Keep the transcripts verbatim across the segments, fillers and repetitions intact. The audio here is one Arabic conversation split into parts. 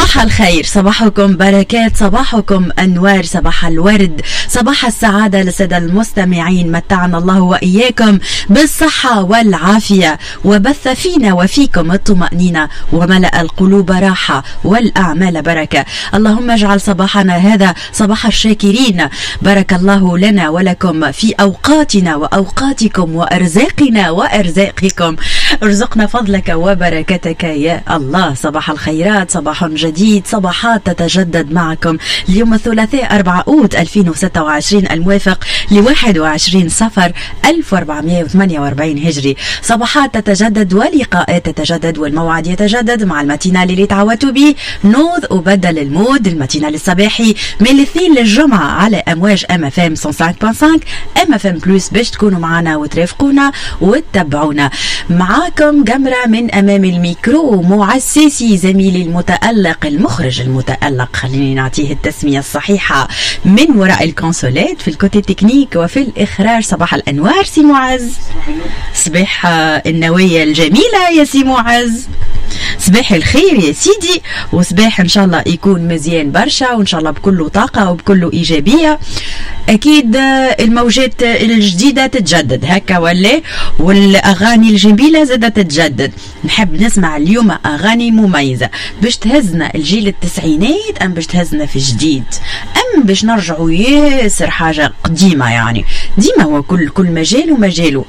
صباح الخير، صباحكم بركات، صباحكم أنوار، صباح الورد، صباح السعادة للسادة المستمعين. متعنا الله وإياكم بالصحة والعافية، وبث فينا وفيكم الطمأنينة، وملأ القلوب راحة والأعمال بركة. اللهم اجعل صباحنا هذا صباح الشاكرين. بارك الله لنا ولكم في أوقاتنا وأوقاتكم وأرزاقنا وأرزاقكم. ارزقنا فضلك وبركتك يا الله. صباح الخيرات، صباح جديد، صباحات تتجدد معكم. اليوم الثلاثاء أربعة أوت ألفين وستة وعشرين الموافق لواحد وعشرين صفر ألف وأربعمائة وثمانية وأربعين هجري. صباحات تتجدد ولقاءات تتجدد، والموعد يتجدد مع الماتينال اللي تعودتوا به. نوض وبدل المود، الماتينال الصباحي من الاثنين للجمعة على أمواج أم اف ام مية وخمسة فاصلة خمسة أم اف ام بلس، باش تكونوا معنا وترافقونا وتتبعونا. معاكم جمرة من أمام الميكرو، معسسي زميلي المتألق المخرج المتألق، خليني نعطيه التسمية الصحيحة، من وراء الكونسولات في الكوتي تكنيك وفي الإخراج. صباح الأنوار سي معز. صباح النوايا الجميلة يا سي معز. صباح الخير يا سيدي، وصباح ان شاء الله يكون مزيان برشا، وان شاء الله بكل طاقه وبكل ايجابيه. اكيد الموجات الجديده تتجدد هكا ولا، والاغاني الجميله زادة تتجدد. نحب نسمع اليوم اغاني مميزه باش تهزنا الجيل التسعينات، ام باش تهزنا في جديد، ام باش نرجعوا ياسر حاجه قديمه. يعني ديما هو كل كل مجال ومجاله.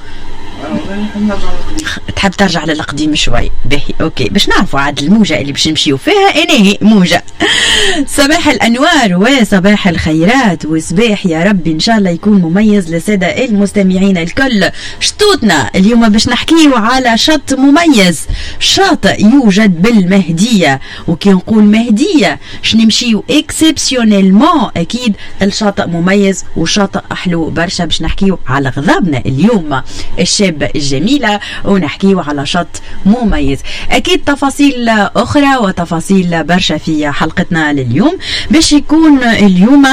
تحب ترجع للقديم شوي؟ باهي اوكي، باش نعرفوا عاد الموجة اللي باش نمشيو فيها. انا هي موجة. صباح الانوار وصباح الخيرات، وصباح يا ربي ان شاء الله يكون مميز للسادة المستمعين الكل. شطوطنا اليوم باش نحكيو على شط مميز، شاطئ يوجد بالمهدية. وكي نقول مهدية شنمشيو اكسبسيونيلمون، اكيد الشاطئ مميز وشاطئ احلو برشا. باش نحكيو على غضبنا اليوم الشاب الجميلة، ونحكيو على شط مميز. أكيد تفاصيل أخرى وتفاصيل برشا في حلقتنا لليوم، باش يكون اليوم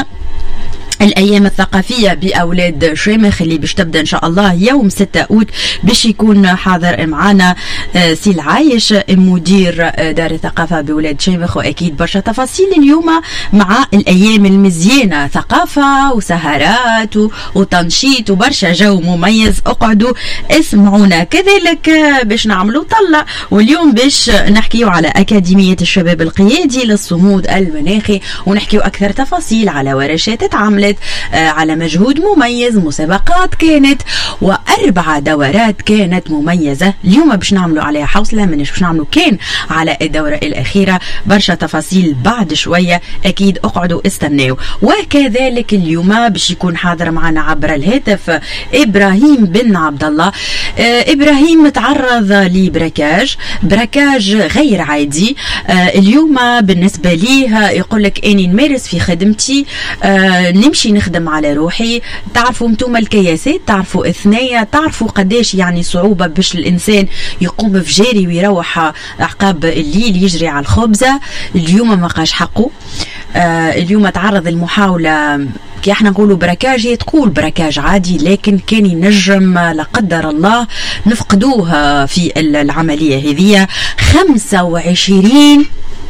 الأيام الثقافية بأولاد شامخ اللي باش تبدأ إن شاء الله يوم ستة أوت. باش يكون حاضر معنا سي العايش مدير دار الثقافة بأولاد شامخ، وأكيد برشا تفاصيل اليوم مع الأيام المزيانة، ثقافة وسهرات وتنشيط وبرشا جو مميز. اقعدوا اسمعونا. كذلك باش نعملوا طلة، واليوم باش نحكيو على أكاديمية الشباب القيادي للصمود المناخي، ونحكيو أكثر تفاصيل على ورشات اتعملت، على مجهود مميز، مسابقات كانت، وأربعة دورات كانت مميزة. اليوم باش نعملوا عليها حوصلة، منش باش نعملوا كان على الدورة الأخيرة. برشا تفاصيل بعد شوية، أكيد اقعدوا استناو. وكذلك اليوم باش يكون حاضر معنا عبر الهاتف إبراهيم بن عبد الله. آه إبراهيم تعرض لبركاج، بركاج غير عادي. آه اليوم بالنسبة ليه يقول لك أني نمارس في خدمتي، آه نمشي نخدم على روحي. تعرفوا انتم الكياسات، تعرفوا اثنية، تعرفوا قداش يعني صعوبة باش الانسان يقوم بفجاري ويروح عقاب الليل يجري على الخبزة. اليوم ما قاش حقه. آه اليوم تعرض المحاولة، كي احنا نقولوا بركاج، هي تقول بركاج عادي، لكن كان ينجم لا قدر الله نفقدوه في العملية هذه. خمسة وعشرين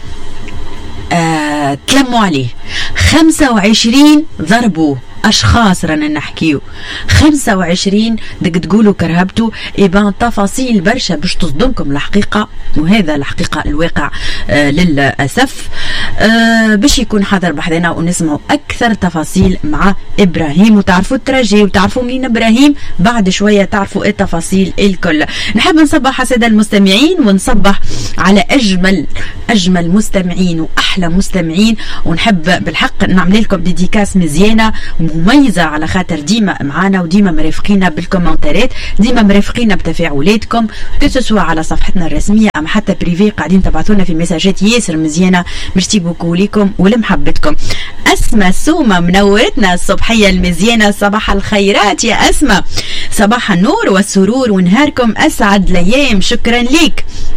آه تلموا عليه، خمسة وعشرين ضربوه اشخاص، رانا نحكيو خمسة وعشرين دك تقولوا كرهبتوا. إبان تفاصيل برشا باش تصدمكم الحقيقه، وهذا الحقيقه الواقع آه للاسف. آه باش يكون حاضر بحذنا ونسمعوا اكثر تفاصيل مع ابراهيم. وتعرفوا الترجي، وتعرفوا منين ابراهيم بعد شويه، تعرفوا التفاصيل الكل. نحب نصبح الساده المستمعين، ونصبح على اجمل اجمل مستمعين واحلى مستمعين، ونحب بالحق نعمل لكم ديديكاس مزيانه مميزة، على خاطر ديما معانا وديما مرافقينا بالكومنتات، ديما مرافقينا بتفاعلاتكم، كسوا على صفحتنا الرسمية أم حتى بريفي، قاعدين تبعثونا في مساجات ياسر مزيانة. ميرسي بوكو ليكم ولمحبتكم. أسمى سومة منورتنا الصبحية المزيانة. صباح الخيرات يا أسمى، صباح النور والسرور، ونهاركم أسعد الأيام. شكرا ليك.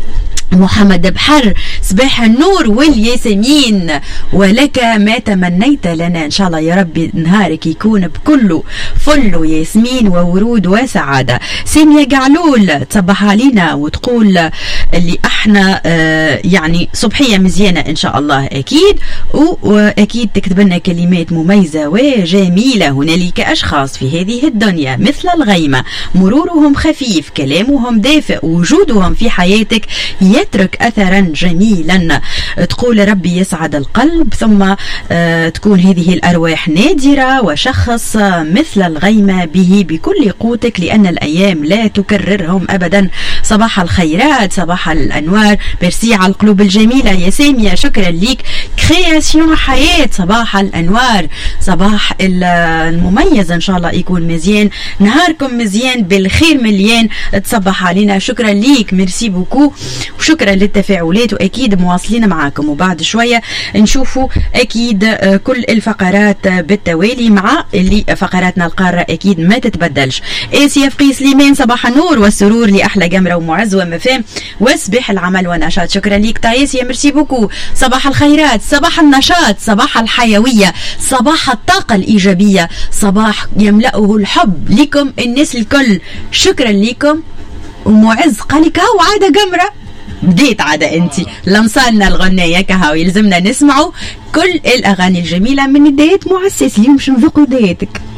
محمد بحر صباح النور والياسمين، ولك ما تمنيت لنا. ان شاء الله يا ربي نهارك يكون بكله فل وياسمين وورود وسعاده. ساميه قعلول تصبح علينا وتقول اللي احنا آه يعني صبحيه مزيانه ان شاء الله اكيد، واكيد تكتب لنا كلمات مميزه وجميله. هنالك اشخاص في هذه الدنيا مثل الغيمه، مرورهم خفيف، كلامهم دافئ، وجودهم في حياتك يترك أثرا جميلا. تقول ربي يسعد القلب، ثم آه تكون هذه الأرواح نادرة، وشخص مثل الغيمة به بكل قوتك لأن الأيام لا تكررهم أبدا. صباح الخيرات، صباح الأنوار، بيرسي على القلوب الجميلة يا سامية، شكرا ليك. كرياسيون حياة، صباح الأنوار، صباح المميز، إن شاء الله يكون مزيان، نهاركم مزيان بالخير مليان، تصبح علينا. شكرا ليك، ميرسي بوكو، وشكرا للتفاعلات، واكيد مواصلين معاكم. وبعد شويه نشوفوا اكيد كل الفقرات بالتوالي مع اللي فقراتنا القاره اكيد ما تتبدلش. اسيا فقي سليمان، صباح النور والسرور لاحلى جمره ومعز ومفام وصباح العمل والنشاط. شكرا ليك تايسيا، ميرسي بوكو. صباح الخيرات، صباح النشاط، صباح الحيويه، صباح الطاقه الايجابيه، صباح يملأه الحب لكم الناس الكل. شكرا لكم. ومعز قال لك هاو عاده جمره، بديت عاده انت لمصالنا الغنية كهاو، يلزمنا نسمعوا كل الاغاني الجميله من بدايه معسس. اليوم باش نذوقوا بدايتك.